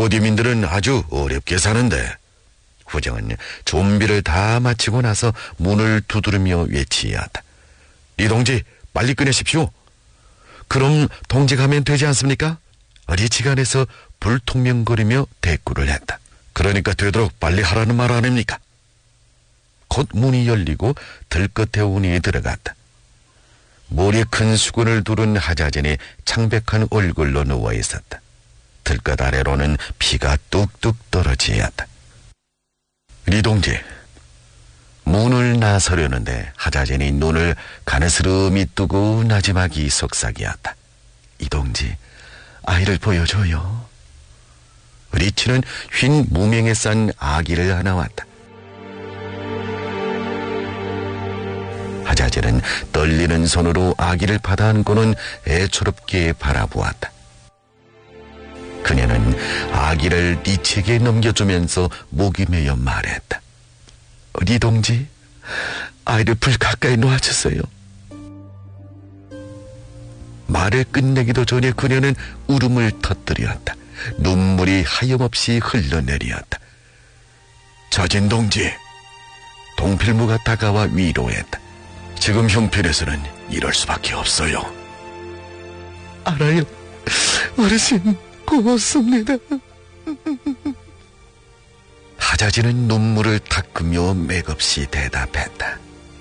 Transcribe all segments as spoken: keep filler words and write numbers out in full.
이곳이민들은 아주 어렵게 사는데. 후정은 좀비를 다 마치고 나서 문을 두드리며 외치었다. 이 동지, 빨리 꺼내십시오. 그럼 동지 가면 되지 않습니까? 리치간에서 불통명거리며 대꾸를 했다. 그러니까 되도록 빨리 하라는 말 아닙니까? 곧 문이 열리고 들끝태운이 들어갔다. 머리에 큰 수건을 두른 하자진이 창백한 얼굴로 누워 있었다. 들끝 아래로는 피가 뚝뚝 떨어지었다. 리동지, 문을 나서려는데 하자진이 눈을 가느스름이 뜨고 나지막이 속삭이었다. 이동지, 아이를 보여줘요. 리치는 흰 무명에 싼 아기를 하나 왔다. 하자진은 떨리는 손으로 아기를 받아 안고는 애처롭게 바라보았다. 그녀는 아기를 리치에게 넘겨주면서 목이 메어 말했다. 리동지, 아이를 불 가까이 놓아주세요. 말을 끝내기도 전에 그녀는 울음을 터뜨렸다. 눈물이 하염없이 흘러내리었다. 저진 동지, 동필무가 다가와 위로했다. 지금 형편에서는 이럴 수밖에 없어요. 알아요. 어르신, 고맙습니다. 하자진은 눈물을 닦으며 맥없이 대답했다.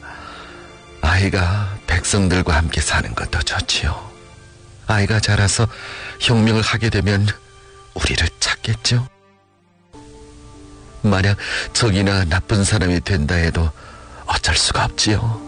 아이가 백성들과 함께 사는 것도 좋지요. 아이가 자라서 혁명을 하게 되면 우리를 찾겠죠. 만약 적이나 나쁜 사람이 된다 해도 어쩔 수가 없지요.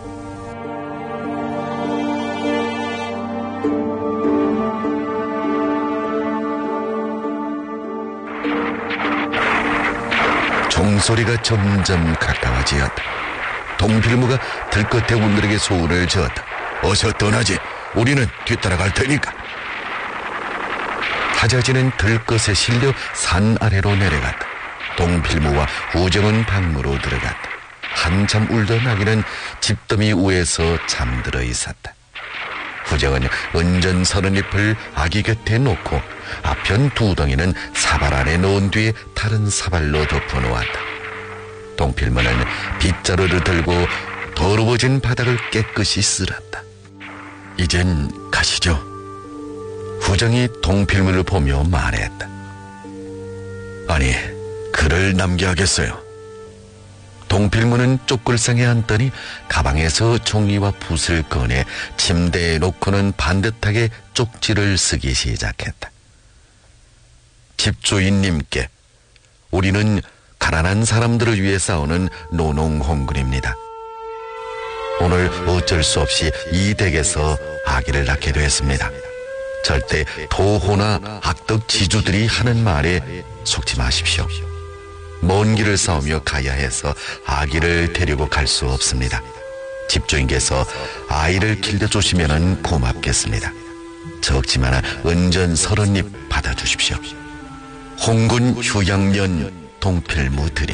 종소리가 점점 가까워지었다. 동필무가 들끝태운들에게 소원을 지었다. 어서 떠나지. 우리는 뒤따라갈 테니까. 하자진은 들것에 실려 산 아래로 내려갔다. 동필무와 후정은 방으로 들어갔다. 한참 울던 아기는 집더미 위에서 잠들어 있었다. 후정은 은전 서른 잎을 아기 곁에 놓고 아편 두 덩이는 사발 안에 넣은 뒤에 다른 사발로 덮어놓았다. 동필무는 빗자루를 들고 더러워진 바닥을 깨끗이 쓸었다. 이젠 가시죠. 후정이 동필무를 보며 말했다. 아니, 글을 남겨야겠어요. 동필무는 쪽글상에 앉더니 가방에서 종이와 붓을 꺼내 침대에 놓고는 반듯하게 쪽지를 쓰기 시작했다. 집주인님께, 우리는 가난한 사람들을 위해 싸우는 노농홍군입니다. 오늘 어쩔 수 없이 이 댁에서 아기를 낳게 되었습니다. 절대 도호나 악덕 지주들이 하는 말에 속지 마십시오. 먼 길을 싸우며 가야 해서 아기를 데리고 갈 수 없습니다. 집주인께서 아이를 길러주시면 고맙겠습니다. 적지만 은전 서른 입 받아주십시오. 홍군 휴양면 동필무 드림.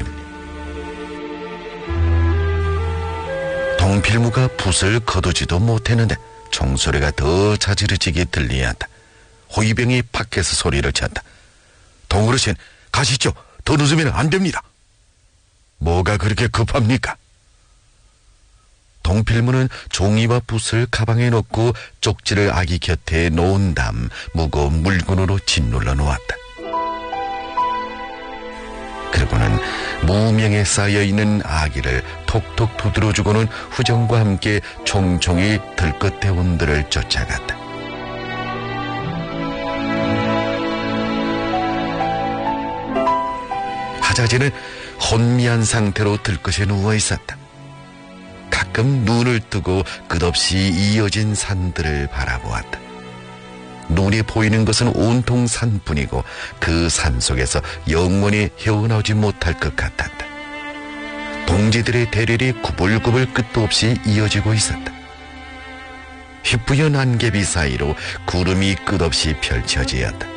동필무가 붓을 거두지도 못했는데 종소리가 더 자지러지게 들리었다. 호위병이 밖에서 소리를 쳤다. 동어르신, 가시죠. 더 늦으면 안 됩니다. 뭐가 그렇게 급합니까? 동필무는 종이와 붓을 가방에 넣고 쪽지를 아기 곁에 놓은 다음 무거운 물건으로 짓눌러 놓았다. 그리고는 무명에 쌓여있는 아기를 톡톡 두드려주고는 후정과 함께 총총히 들끝태운들을 쫓아갔다. 하자진은 혼미한 상태로 들것에 누워 있었다. 가끔 눈을 뜨고 끝없이 이어진 산들을 바라보았다. 눈이 보이는 것은 온통 산뿐이고 그 산 속에서 영원히 헤어나오지 못할 것 같았다. 동지들의 대열이 구불구불 끝도 없이 이어지고 있었다. 휘뿌연 안개비 사이로 구름이 끝없이 펼쳐지었다.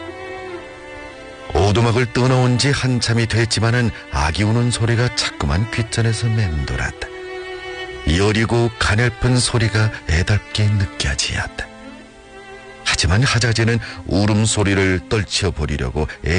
오두막을 떠나온 지 한참이 됐지만은 아기 우는 소리가 자꾸만 귓전에서 맴돌았다. 여리고 가냘픈 소리가 애답게 느껴지었다. 하지만 하자진은 울음소리를 떨쳐버리려고